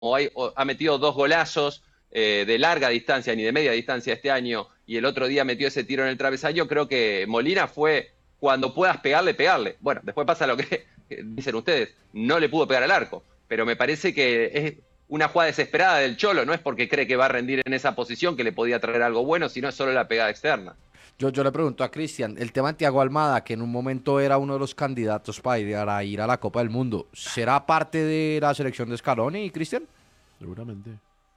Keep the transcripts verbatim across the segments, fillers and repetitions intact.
hay, ha metido dos golazos eh, de larga distancia, ni de media distancia este año, y el otro día metió ese tiro en el travesaño, creo que Molina fue, cuando puedas pegarle, pegarle. Bueno, después pasa lo que dicen ustedes, no le pudo pegar al arco, pero me parece que es una jugada desesperada del Cholo, no es porque cree que va a rendir en esa posición que le podía traer algo bueno, sino es solo la pegada externa. Yo, yo le pregunto a Cristian, el tema de Thiago Almada, que en un momento era uno de los candidatos para ir a, ir a la Copa del Mundo, ¿será parte de la selección de Scaloni, Cristian? Seguramente.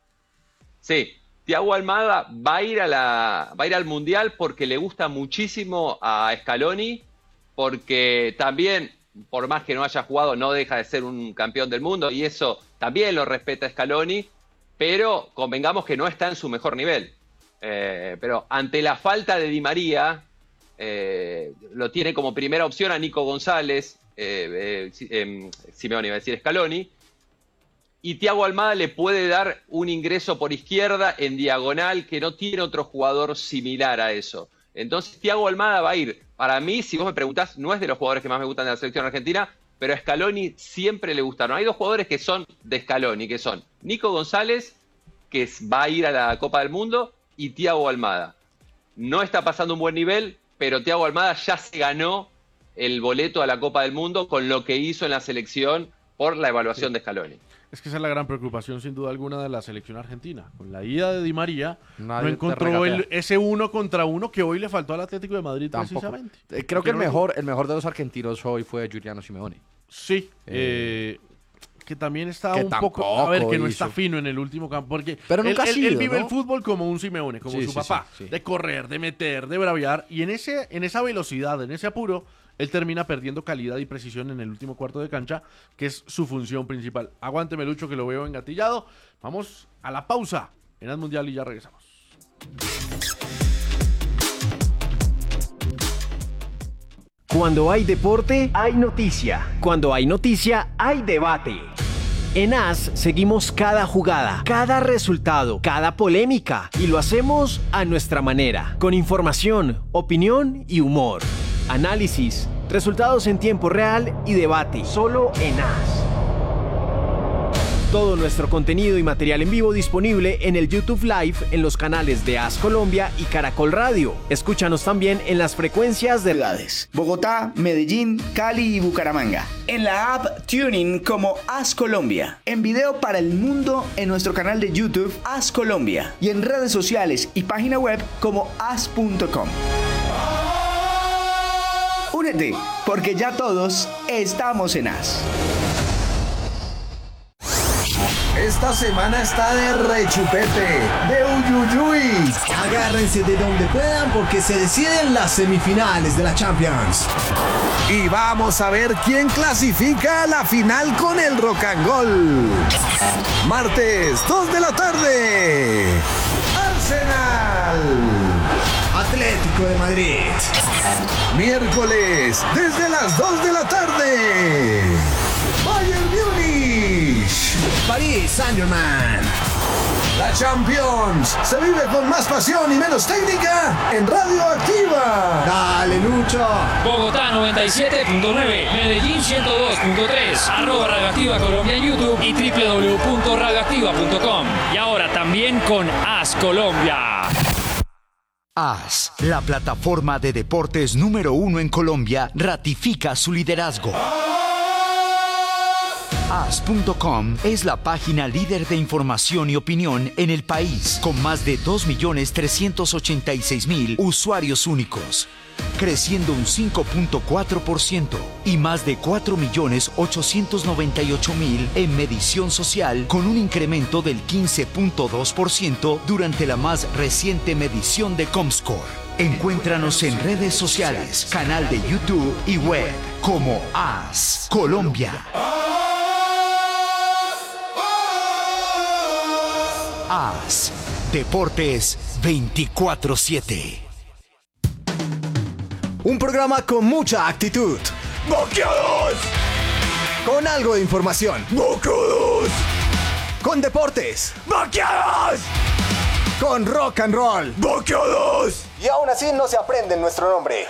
Sí, Thiago Almada va a ir a la, va a ir al Mundial porque le gusta muchísimo a Scaloni, porque también, por más que no haya jugado, no deja de ser un campeón del mundo, y eso también lo respeta Scaloni, pero convengamos que no está en su mejor nivel. Eh, pero ante la falta de Di María, eh, lo tiene como primera opción a Nico González, eh, eh, eh, Simeone iba a decir Scaloni, y Thiago Almada le puede dar un ingreso por izquierda en diagonal que no tiene otro jugador similar a eso. Entonces Thiago Almada va a ir, para mí, si vos me preguntás, no es de los jugadores que más me gustan de la selección argentina, pero a Scaloni siempre le gustaron. Hay dos jugadores que son de Scaloni, que son Nico González, que va a ir a la Copa del Mundo, y Thiago Almada. No está pasando un buen nivel, pero Thiago Almada ya se ganó el boleto a la Copa del Mundo con lo que hizo en la selección por la evaluación sí. de Scaloni. Es que esa es la gran preocupación, sin duda alguna, de la selección argentina. Con la ida de Di María, Nadie no encontró el, ese uno contra uno que hoy le faltó al Atlético de Madrid. Tampoco. Precisamente. Eh, creo que el mejor, el mejor de los argentinos hoy fue Giuliano Simeone. Sí, eh, eh, que también está un poco, a ver, que no está fino en el último campo, porque Pero nunca él, ha sido, él vive ¿no? el fútbol como un Simeone, como sí, su sí, papá, sí, sí. de correr, de meter, de braviar, y en ese, en esa velocidad, en ese apuro, él termina perdiendo calidad y precisión en el último cuarto de cancha, que es su función principal. Aguánteme, Lucho, que lo veo engatillado. Vamos a la pausa en el Mundial y ya regresamos. Cuando hay deporte, hay noticia. Cuando hay noticia, hay debate. En A S seguimos cada jugada, cada resultado, cada polémica, y lo hacemos a nuestra manera, con información, opinión y humor. Análisis, resultados en tiempo real y debate, solo en A S. Todo nuestro contenido y material en vivo disponible en el YouTube Live en los canales de A S Colombia y Caracol Radio. Escúchanos también en las frecuencias de ciudades: Bogotá, Medellín, Cali y Bucaramanga. En la app TuneIn como A S Colombia. En video para el mundo en nuestro canal de YouTube A S Colombia. Y en redes sociales y página web como as punto com. Únete, porque ya todos estamos en A S. Esta semana está de rechupete, de uyuyuy. Agárrense de donde puedan porque se deciden las semifinales de la Champions. Y vamos a ver quién clasifica a la final con el Rock and Roll. Martes, dos de la tarde. Arsenal. Atlético de Madrid. Miércoles, desde las dos de la tarde. Bayern Múnich. París Saint-Germain. La Champions se vive con más pasión y menos técnica en Radio Activa. Dale, Lucho. Bogotá noventa y siete punto nueve, Medellín ciento dos punto tres, arroba Radioactiva Colombia en YouTube y doble u doble u doble u punto radioactiva punto com. Y ahora también con A S Colombia. A S, la plataforma de deportes número uno en Colombia, ratifica su liderazgo. A S punto com es la página líder de información y opinión en el país, con más de dos millones trescientos ochenta y seis mil usuarios únicos, creciendo un cinco punto cuatro por ciento y más de cuatro millones ochocientos noventa y ocho mil en medición social, con un incremento del quince punto dos por ciento durante la más reciente medición de Comscore. Encuéntranos en redes sociales, canal de YouTube y web como A S Colombia. A S Deportes veinticuatro siete. Un programa con mucha actitud. ¡Boqueados! Con algo de información. ¡Boqueados! Con deportes. ¡Boqueados! Con rock and roll. ¡Boqueados! Y aún así no se aprende nuestro nombre.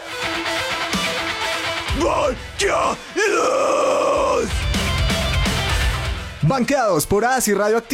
¡Boqueados! Banqueados por AS y Radioactiva.